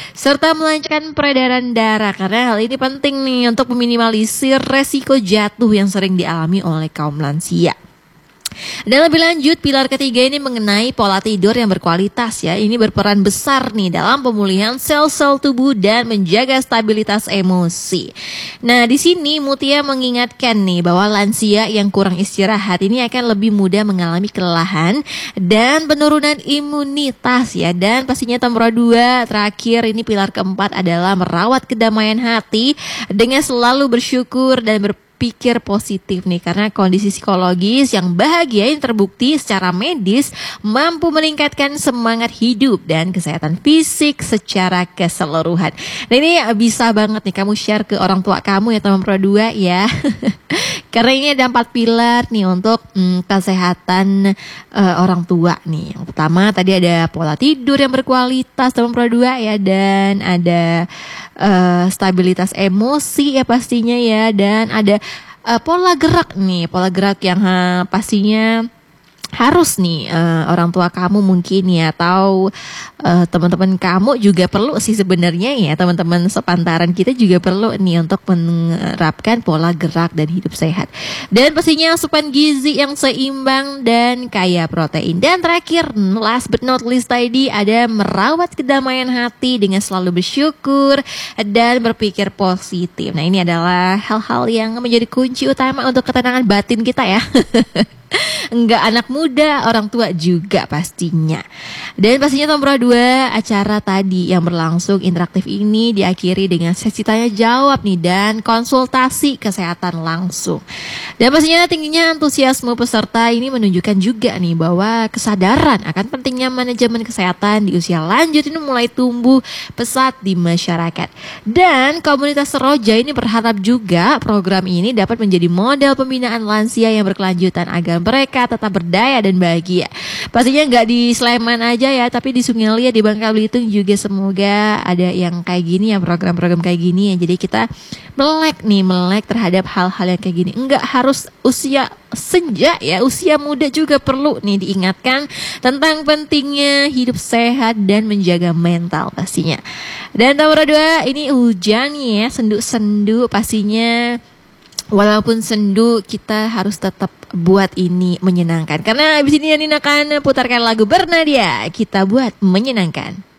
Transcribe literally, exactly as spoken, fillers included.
serta melancarkan peredaran darah karena hal ini penting nih untuk meminimalisir resiko jatuh yang sering dialami oleh kaum lansia. Dan lebih lanjut, pilar ketiga ini mengenai pola tidur yang berkualitas ya. Ini berperan besar nih dalam pemulihan sel-sel tubuh dan menjaga stabilitas emosi. Nah, di sini Mutia mengingatkan nih bahwa lansia yang kurang istirahat ini akan lebih mudah mengalami kelelahan dan penurunan imunitas ya. Dan pastinya nomor dua terakhir ini pilar keempat adalah merawat kedamaian hati dengan selalu bersyukur dan ber pikir positif nih karena kondisi psikologis yang bahagia ini terbukti secara medis mampu meningkatkan semangat hidup dan kesehatan fisik secara keseluruhan. Nah ini bisa banget nih kamu share ke orang tua kamu ya teman Pro dua ya. Karena ini ada empat pilar nih untuk hmm, kesehatan uh, orang tua nih. Yang pertama tadi ada pola tidur yang berkualitas teman Pro dua ya, dan ada uh, stabilitas emosi ya pastinya ya, dan ada uh, pola gerak nih, pola gerak yang uh, pastinya harus nih uh, orang tua kamu mungkin ya, atau uh, teman-teman kamu juga perlu sih sebenarnya ya, teman-teman sepantaran kita juga perlu nih untuk menerapkan pola gerak dan hidup sehat. Dan pastinya asupan gizi yang seimbang dan kaya protein. Dan terakhir, last but not least tadi ada merawat kedamaian hati dengan selalu bersyukur dan berpikir positif. Nah ini adalah hal-hal yang menjadi kunci utama untuk ketenangan batin kita ya. Enggak anak muda, orang tua juga pastinya. Dan pastinya nomor dua, acara tadi yang berlangsung interaktif ini diakhiri dengan sesi tanya jawab nih dan konsultasi kesehatan langsung. Dan pastinya tingginya antusiasme peserta ini menunjukkan juga nih bahwa kesadaran akan pentingnya manajemen kesehatan di usia lanjut ini mulai tumbuh pesat di masyarakat. Dan komunitas Seroja ini berharap juga program ini dapat menjadi model pembinaan lansia yang berkelanjutan agar mereka tetap berdaya dan bahagia. Pastinya nggak di Sleman aja ya, tapi di Sungai Liat, di Bangka Belitung juga semoga ada yang kayak gini ya, program-program kayak gini ya. Jadi kita melek nih, melek terhadap hal-hal yang kayak gini. Enggak harus usia senja ya, usia muda juga perlu nih diingatkan tentang pentingnya hidup sehat dan menjaga mental pastinya. Dan nomor dua, ini hujan ya, sendu-sendu pastinya. Walaupun sendu, kita harus tetap buat ini menyenangkan. Karena abis ini Nina akan putarkan lagu Bernadia, kita buat menyenangkan.